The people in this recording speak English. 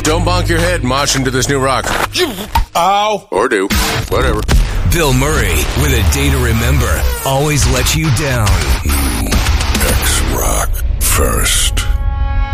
Don't bonk your head moshing to this new rock. Ow. Or do. Whatever. Bill Murray, with a day to remember, always lets you down.